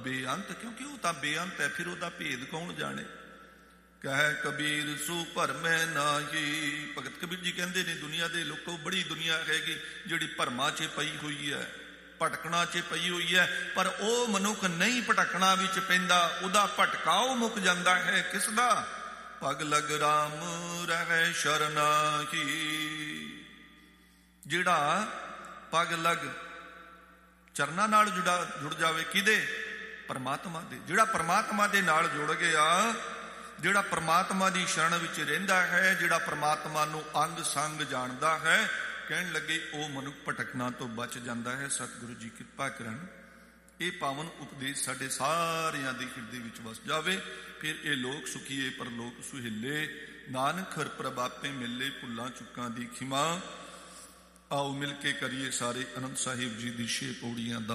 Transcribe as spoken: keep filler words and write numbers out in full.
ਬੇਅੰਤ, ਕਿਉਂਕਿ ਉਹ ਤਾਂ ਬੇਅੰਤ ਹੈ, ਫਿਰ ਉਹਦਾ ਭੇਦ ਕੌਣ ਜਾਣੇ। ਕਹਿ ਕਬੀਰ ਸੂ ਭਰਮੈ ਨਾਹੀ। ਭਗਤ ਕਬੀਰ ਜੀ ਕਹਿੰਦੇ ਨੇ ਦੁਨੀਆ ਦੇ ਲੋਕੋ ਬੜੀ ਦੁਨੀਆ ਹੈਗੀ ਜਿਹੜੀ ਭਰਮਾਂ 'ਚ ਪਈ ਹੋਈ ਹੈ, ਭਟਕਣਾ 'ਚ ਪਈ ਹੋਈ ਹੈ, ਪਰ ਉਹ ਮਨੁੱਖ ਨਹੀਂ ਭਟਕਣਾ ਵਿੱਚ ਪੈਂਦਾ, ਉਹਦਾ ਭਟਕਾਓ ਮੁੱਕ ਜਾਂਦਾ ਹੈ। ਕਿਸ ਦਾ? ਪਗ ਲਗ ਰਾਮ ਰਹਿ ਸ਼ਰਨਾਹੀ। ਜਿਹੜਾ ਪਗ ਲਗ ਚਰਨਾਂ ਨਾਲ ਜੁੜਾ ਜੁੜ ਜਾਵੇ, ਕਿਹਦੇ? ਪਰਮਾਤਮਾ ਦੇ। ਜਿਹੜਾ ਪਰਮਾਤਮਾ ਦੇ ਨਾਲ ਜੁੜ ਗਿਆ, ਜਿਹੜਾ ਪਰਮਾਤਮਾ ਦੀ ਸ਼ਰਨ ਵਿੱਚ ਰਹਿੰਦਾ ਹੈ, ਜਿਹੜਾ ਪਰਮਾਤਮਾ ਨੂੰ ਅੰਗ ਸੰਗ ਜਾਣਦਾ ਹੈ, ਕਹਿਣ ਲੱਗੇ ਉਹ ਮਨੁੱਖ ਭਟਕਣਾ ਤੋਂ ਬਚ ਜਾਂਦਾ ਹੈ। ਸਤਿਗੁਰੂ ਜੀ ਕਿਰਪਾ ਕਰਨ ਇਹ ਪਾਵਨ ਉਪਦੇਸ਼ ਸਾਡੇ ਸਾਰਿਆਂ ਦੇ ਹਿਰਦੇ ਵਿੱਚ ਵਸ ਜਾਵੇ। ਫਿਰ ਇਹ ਲੋਕ ਸੁਖੀਏ ਪਰਲੋਕ ਸੁਹੇਲੇ, ਨਾਨਕ ਹਰ ਪ੍ਰਭ ਆਪੇ ਮਿਲੇ, ਭੁੱਲਾਂ ਚੁੱਕਾਂ ਦੀ ਖਿਮਾ। ਆਓ ਮਿਲ ਕੇ ਕਰੀਏ ਸਾਰੇ ਆਨੰਦ ਸਾਹਿਬ ਜੀ ਦੀ ਛੇ ਪੌੜੀਆਂ ਦਾ